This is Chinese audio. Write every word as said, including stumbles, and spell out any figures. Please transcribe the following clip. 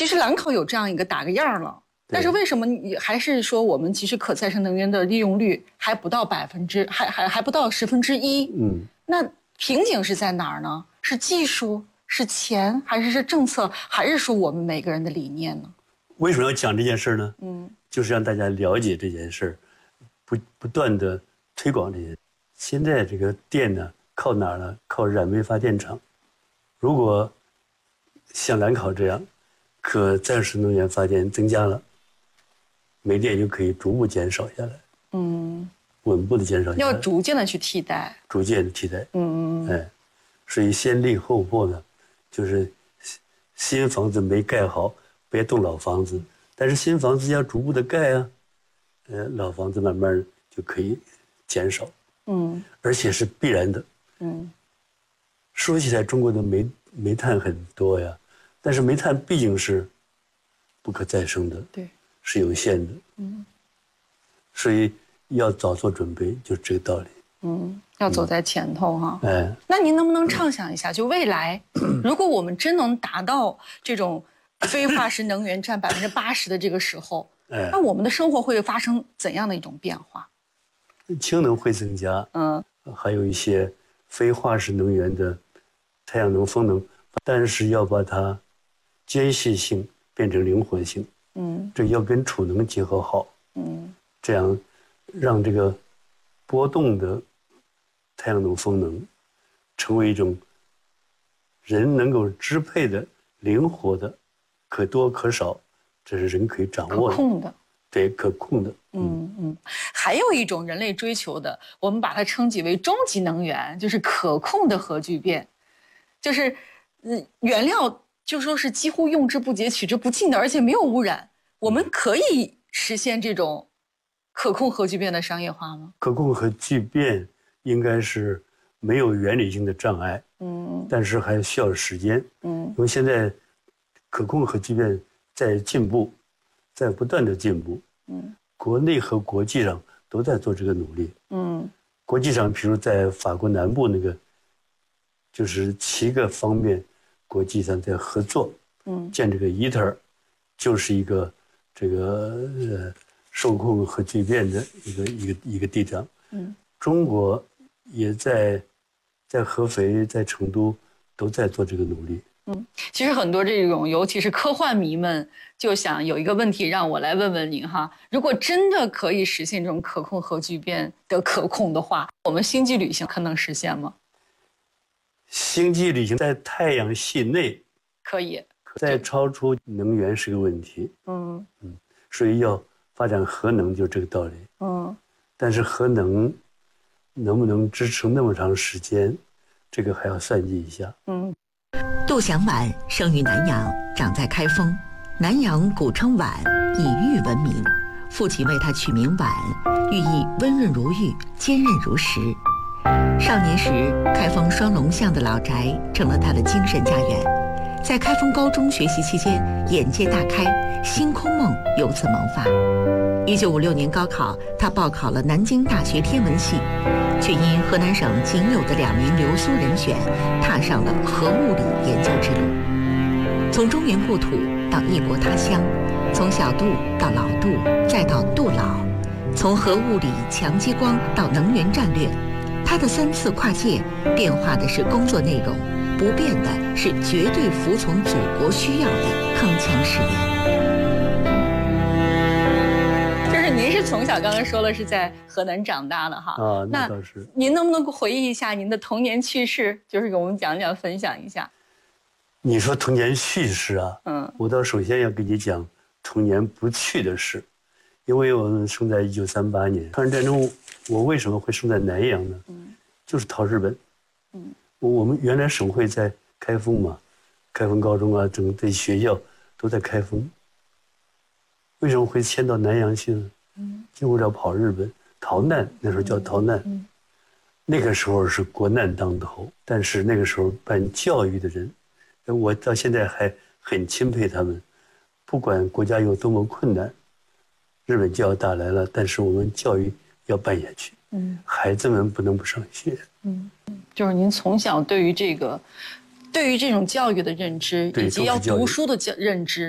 其实兰考有这样一个打个样了，但是为什么你还是说我们其实可再生能源的利用率还不到百分之，还还还不到十分之一？嗯，那瓶颈是在哪儿呢？是技术，是钱，还是是政策，还是说我们每个人的理念呢？ 为什么要讲这件事呢？嗯，就是让大家了解这件事，不不断的推广这些。现在这个电呢，靠哪儿呢？靠燃煤发电厂。如果像兰考这样，可再生能源发电增加了，煤电就可以逐步减少下来。嗯，稳步的减少下来。 要逐渐的去替代。 逐渐的替代。嗯嗯。哎，所以先立后破呢，就是新房子没盖好，别动老房子。但是新房子要逐步的盖啊，呃，老房子慢慢就可以减少。嗯，而且是必然的。嗯。说起来，中国的煤煤炭很多呀，但是煤炭毕竟是不可再生的， 对， 是有限的。嗯，所以要早做准备，就是这个道理。 嗯，要走在前头哈。嗯、哎，那您能不能畅想一下，就未来，如果我们真能达到这种非化石能源占百分之八十的这个时候，哎，那我们的生活会发生怎样的一种变化？ 氢能会增加，嗯，还有一些非化石能源的太阳能、风能，但是要把它间歇性变成灵活性，嗯，这要跟储能结合好，嗯，这样让这个波动的太阳能、风能成为一种人能够支配的、灵活的、可多可少，这是人可以掌握的、 可控的。 对，可控的。 嗯嗯，还有一种人类追求的，我们把它称之为终极能源，就是可控的核聚变，就是嗯，原料就说是几乎用之不竭、取之不尽的，而且没有污染。我们可以实现这种可控核聚变的商业化吗？ 可控核聚变应该是没有原理性的障碍，嗯，但是还需要时间，嗯，因为现在可控核聚变在进步。在不断的进步，嗯，国内和国际上都在做这个努力，嗯，国际上，比如在法国南部那个，就是七个方面，国际上在合作，嗯，建这个 I T E R， 就是一个这个呃受控核聚变的一个一个一个地方，嗯，中国也在在合肥、在成都都在做这个努力。 嗯，其实很多这种，尤其是科幻迷们，就想有一个问题让我来问问您哈：如果真的可以实现这种可控核聚变的可控的话，我们星际旅行可能实现吗？ 星际旅行在太阳系内可以， 再超出能源是个问题。嗯嗯，所以要发展核能，就这个道理。嗯，但是核能能不能支撑那么长时间，这个还要算计一下。嗯。 杜祥婉生于南阳，长在开封。南阳古称皖，以玉闻名，父亲为他取名婉，寓意温润如玉，坚韧如石。少年时，开封双龙巷的老宅成了他的精神家园。在开封高中学习期间，眼界大开，星空梦由此萌发。一九五六年高考，他报考了南京大学天文系，却因河南省仅有的两名留苏人选，踏上了核物理研究之路。从中原故土到异国他乡，从小杜到老杜，再到杜老，从核物理、强激光到能源战略，他的三次跨界变化的是工作内容，不变的是绝对服从祖国需要的铿锵誓言。 您是从小刚刚说了是在河南长大的哈啊，那倒是。 您能不能回忆一下您的童年趣事，就是给我们讲讲、分享一下？ 你说童年趣事啊，嗯，我倒首先要给你讲童年不趣的事，因为我们生在一九三八年，抗日战争，我为什么会生在南阳呢？嗯，就是逃日本。嗯，我们原来省会在开封嘛，开封高中啊，整个学校都在开封。为什么会迁到南阳去呢？嗯，就为了跑日本逃难，那时候叫逃难。嗯，那个时候是国难当头，但是那个时候办教育的人，我到现在还很钦佩他们。不管国家有多么困难，日本就要打来了，但是我们教育要办下去。嗯，孩子们不能不上学。嗯， 就是您从小对于这个，对于这种教育的认知，以及要读书的教认知。